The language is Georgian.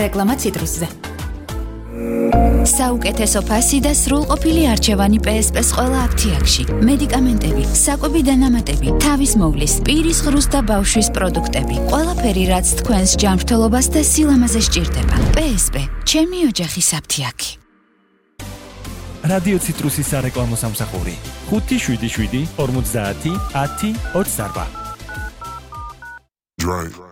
რეკლამა ციტრუსზე. საუკეთესო ფასი და სრულყოფილი არჩევანი PSP-ს ყველა აფთიაქში. მედიკამენტები, საკვები დანამატები, თავის მოვლის, პირის ღრუს და ბავშვის პროდუქტები. ყველაფერი, რაც თქვენს ჯანმრთელობას და სილამაზე სჭირდება. PSP, ჩემი ოჯახის აფთიაქი. რადიო ციტრუსის სარეკლამო სამსახური 577 50 10 28.